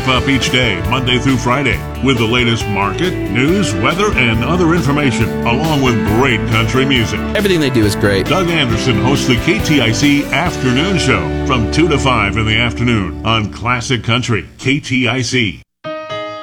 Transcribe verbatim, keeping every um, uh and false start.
wrap up each day, Monday through Friday, with the latest market, news, weather, and other information, along with great country music. Everything they do is great. Doug Anderson hosts the K T I C Afternoon Show from two to five in the afternoon on Classic Country, K T I C.